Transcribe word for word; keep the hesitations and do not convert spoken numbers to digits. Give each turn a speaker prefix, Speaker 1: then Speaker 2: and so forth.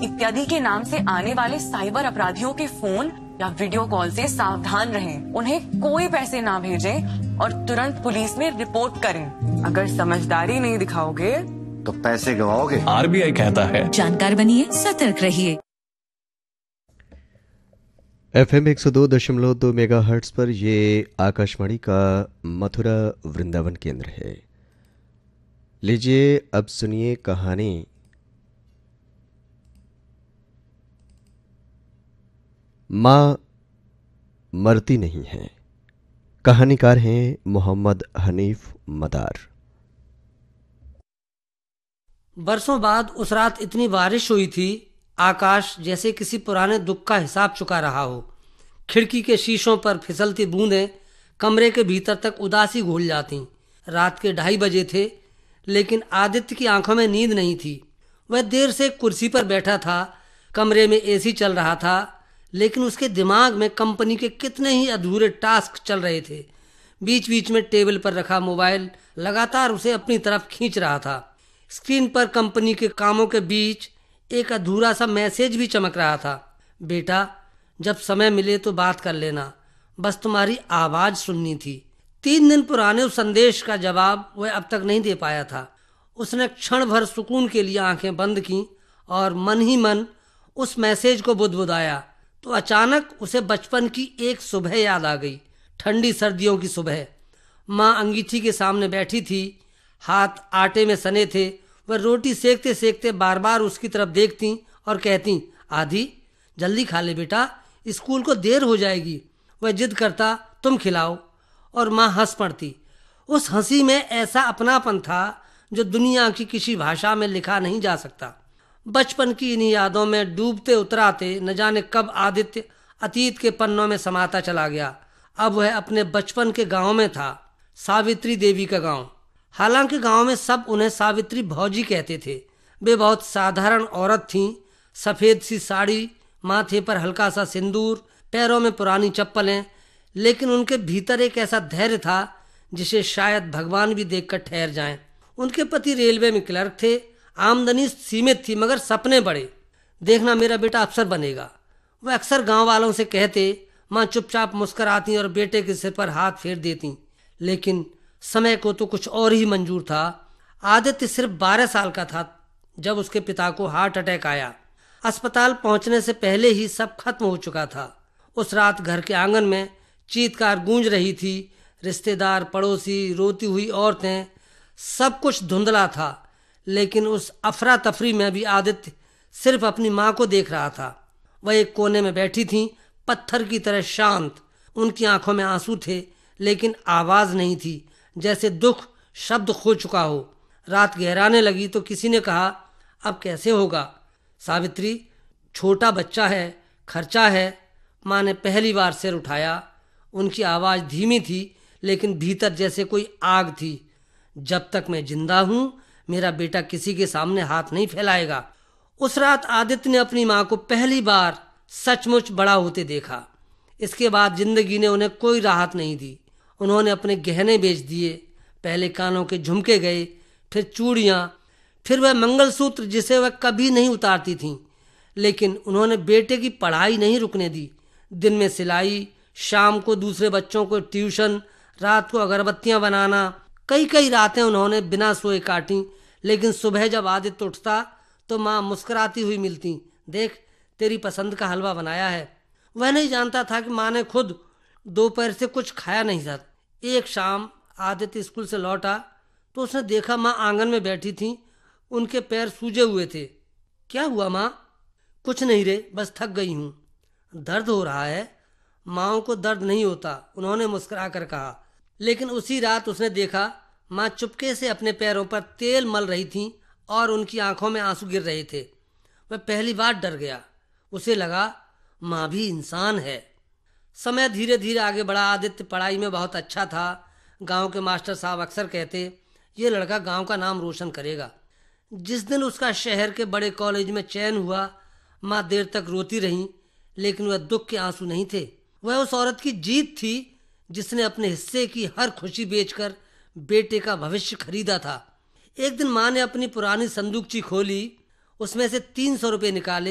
Speaker 1: इत्यादि के नाम से आने वाले साइबर अपराधियों के फोन या वीडियो कॉल से सावधान रहें। उन्हें कोई पैसे ना भेजें और तुरंत पुलिस में रिपोर्ट करें। अगर समझदारी नहीं दिखाओगे
Speaker 2: तो पैसे गवाओगे।
Speaker 3: आरबीआई कहता है,
Speaker 4: जानकार बनिए, सतर्क रहिए।
Speaker 5: एफ एम एक सौ दो दशमलव दो मेगा हर्ट्स पर ये आकाशवाणी का मथुरा वृंदावन केंद्र है। लीजिए अब सुनिए कहानी माँ मरती नहीं है। कहानीकार हैं मोहम्मद हनीफ मदार।
Speaker 6: बरसों बाद उस रात इतनी बारिश हुई थी, आकाश जैसे किसी पुराने दुख का हिसाब चुका रहा हो। खिड़की के शीशों पर फिसलती बूंदें कमरे के भीतर तक उदासी घोल जाती। रात के ढाई बजे थे, लेकिन आदित्य की आंखों में नींद नहीं थी। वह देर से कुर्सी पर बैठा था। कमरे में एसी चल रहा था, लेकिन उसके दिमाग में कंपनी के कितने ही अधूरे टास्क चल रहे थे। बीच बीच में टेबल पर रखा मोबाइल लगातार उसे अपनी तरफ खींच रहा था। स्क्रीन पर कंपनी के कामों के बीच एक अधूरा सा मैसेज भी चमक रहा था। बेटा, जब समय मिले तो बात कर लेना, बस तुम्हारी आवाज सुननी थी। तीन दिन पुराने उस संदेश का जवाब वह अब तक नहीं दे पाया था। उसने क्षण भर सुकून के लिए आंखें बंद की और मन ही मन उस मैसेज को बुदबुदाया, तो अचानक उसे बचपन की एक सुबह याद आ गई। ठंडी सर्दियों की सुबह। माँ अंगीठी के सामने बैठी थी, हाथ आटे में सने थे। वह रोटी सेकते सेकते बार बार उसकी तरफ देखती और कहती, आधी जल्दी खा ले बेटा, स्कूल को देर हो जाएगी। वह जिद करता, तुम खिलाओ, और माँ हंस पड़ती। उस हंसी में ऐसा अपनापन था जो दुनिया की किसी भाषा में लिखा नहीं जा सकता। बचपन की इन्हीं यादों में डूबते उतराते न जाने कब आदित्य अतीत के पन्नों में समाता चला गया। अब वह अपने बचपन के गांव में था, सावित्री देवी का गांव। हालांकि गांव में सब उन्हें सावित्री भौजी कहते थे। वे बहुत साधारण औरत थीं। सफ़ेद सी साड़ी, माथे पर हल्का सा सिंदूर, पैरों में पुरानी चप्पलें, लेकिन उनके भीतर एक ऐसा धैर्य था जिसे शायद भगवान भी देखकर ठहर जाएं। उनके पति रेलवे में क्लर्क थे। आमदनी सीमित थी, मगर सपने बड़े। देखना, मेरा बेटा अफसर बनेगा, वह अक्सर गांव वालों से कहते। माँ चुपचाप मुस्कुराती और बेटे के सिर पर हाथ फेर देती। लेकिन समय को तो कुछ और ही मंजूर था। आदित्य सिर्फ बारह साल का था जब उसके पिता को हार्ट अटैक आया। अस्पताल पहुंचने से पहले ही सब खत्म हो चुका था। उस रात घर के आंगन में चीत्कार गूंज रही थी। रिश्तेदार, पड़ोसी, रोती हुई औरतें, सब कुछ धुंधला था। लेकिन उस अफरा तफरी में भी आदित्य सिर्फ अपनी माँ को देख रहा था। वह एक कोने में बैठी थी, पत्थर की तरह शांत। उनकी आंखों में आंसू थे, लेकिन आवाज नहीं थी, जैसे दुख शब्द खो चुका हो। रात गहराने लगी तो किसी ने कहा, अब कैसे होगा सावित्री, छोटा बच्चा है, खर्चा है। माँ ने पहली बार सिर उठाया। उनकी आवाज धीमी थी, लेकिन भीतर जैसे कोई आग थी। जब तक मैं जिंदा हूं, मेरा बेटा किसी के सामने हाथ नहीं फैलाएगा। उस रात आदित्य ने अपनी माँ को पहली बार सचमुच बड़ा होते देखा। इसके बाद जिंदगी ने उन्हें कोई राहत नहीं दी। उन्होंने अपने गहने बेच दिए। पहले कानों के झुमके गए, फिर चूड़ियाँ, फिर वह मंगलसूत्र जिसे वह कभी नहीं उतारती थीं। लेकिन उन्होंने बेटे की पढ़ाई नहीं रुकने दी। दिन में सिलाई, शाम को दूसरे बच्चों को ट्यूशन, रात को अगरबत्तियां बनाना। कई कई रातें उन्होंने बिना सोए काटी। लेकिन सुबह जब आदित्य उठता तो माँ मुस्कुराती हुई मिलती, देख तेरी पसंद का हलवा बनाया है। वह नहीं जानता था कि माँ ने खुद दोपहर से कुछ खाया नहीं था। एक शाम आदित्य स्कूल से लौटा तो उसने देखा माँ आंगन में बैठी थी। उनके पैर सूजे हुए थे। क्या हुआ माँ? कुछ नहीं रे, बस थक गई हूँ। दर्द हो रहा है? माँओं को दर्द नहीं होता, उन्होंने मुस्कुरा कर कहा। लेकिन उसी रात उसने देखा माँ चुपके से अपने पैरों पर तेल मल रही थीं और उनकी आंखों में आंसू गिर रहे थे। वह पहली बार डर गया। उसे लगा माँ भी इंसान है। समय धीरे धीरे आगे बढ़ा। आदित्य पढ़ाई में बहुत अच्छा था। गांव के मास्टर साहब अक्सर कहते, ये लड़का गांव का नाम रोशन करेगा। जिस दिन उसका शहर के बड़े कॉलेज में चयन हुआ, माँ देर तक रोती रहीं, लेकिन वह दुख के आंसू नहीं थे। वह उस औरत की जीत थी जिसने अपने हिस्से की हर खुशी बेचकर बेटे का भविष्य खरीदा था। एक दिन माँ ने अपनी पुरानी संदूकची खोली, उसमें से तीन सौ रुपये निकाले